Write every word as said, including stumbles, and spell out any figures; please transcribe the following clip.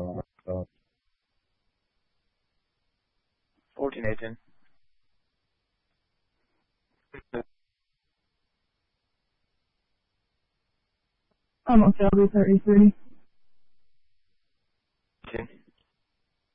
fourteen eighteen. I'm okay, I'll be thirty thirty.